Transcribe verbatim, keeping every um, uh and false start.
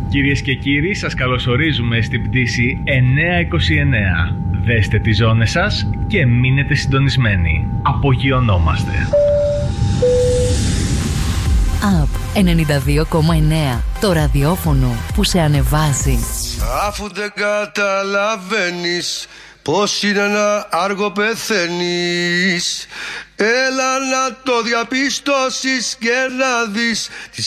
Κυρίες και κύριοι, σας καλωσορίζουμε στην πτήση εννιακόσια είκοσι εννέα. Δέστε τις ζώνες σας και μείνετε συντονισμένοι. Απογειωνόμαστε. Απ ενενήντα δύο κόμμα εννέα. Το ραδιόφωνο που σε ανεβάζει. Αφού δεν καταλαβαίνεις πως είναι να άργο πεθαίνεις, έλα να το διαπιστώσεις και να δεις τις